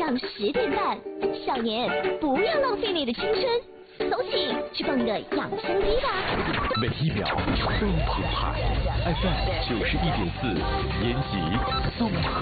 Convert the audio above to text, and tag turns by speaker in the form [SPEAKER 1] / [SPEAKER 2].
[SPEAKER 1] 上10点半。少年，不要浪费你的青春，走起，去蹦个养生机吧。
[SPEAKER 2] 每一秒都澎湃 ，FM 91.4，延吉综合。